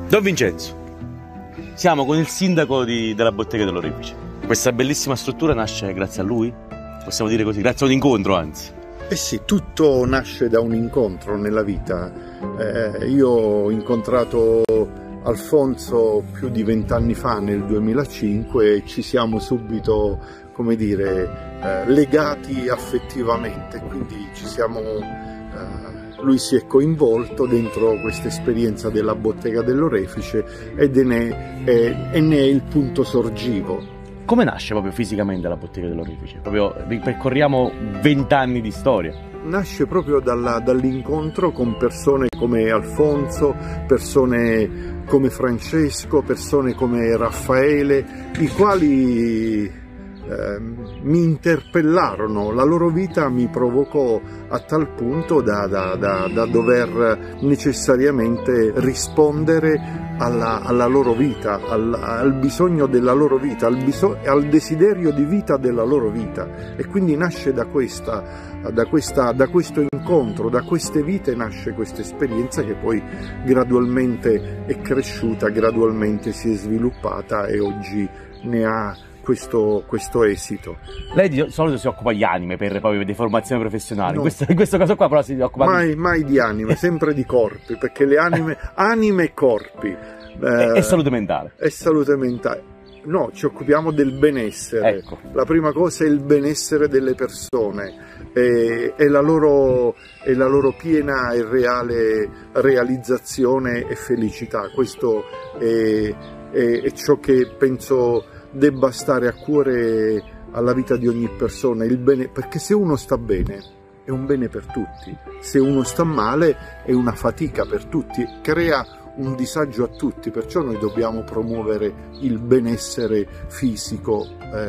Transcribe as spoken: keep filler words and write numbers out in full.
Don Vincenzo, siamo con il sindaco di, della Bottega dell'Orefice. Questa bellissima struttura nasce grazie a lui? Possiamo dire così, grazie a un incontro anzi. Eh sì, tutto nasce da un incontro nella vita. Eh, io ho incontrato Alfonso più di vent'anni fa, nel duemilacinque, e ci siamo subito, come dire, eh, legati affettivamente, quindi ci siamo... Eh, lui si è coinvolto dentro questa esperienza della Bottega dell'Orefice ed è ne è, e ne è il punto sorgivo. Come nasce proprio fisicamente la Bottega dell'Orefice? Proprio ripercorriamo vent'anni di storia. Nasce proprio dall'incontro con persone come Alfonso, persone come Francesco, persone come Raffaele, i quali eh, mi interpellarono. La loro vita mi provocò a tal punto da, da, da, da dover necessariamente rispondere alla, alla loro vita, al, al bisogno della loro vita, al, biso- al desiderio di vita della loro vita. E quindi nasce da, questa, da, questa, da questo incontro, da queste vite nasce questa esperienza che poi gradualmente è cresciuta, gradualmente si è sviluppata e oggi ne ha Questo, questo esito. Lei di solito si occupa di anime per poi di formazione professionale, no. in, questo, in questo caso qua però si occupa mai, di... mai di anime, sempre di corpi, perché le anime, anime e corpi eh, e salute mentale e salute mentale no, ci occupiamo del benessere. Ecco. La prima cosa è il benessere delle persone e, e, la loro, e la loro piena e reale realizzazione e felicità. Questo è, è, è ciò che penso debba stare a cuore alla vita di ogni persona, il bene, perché se uno sta bene è un bene per tutti, se uno sta male è una fatica per tutti, crea un disagio a tutti, perciò noi dobbiamo promuovere il benessere fisico, eh,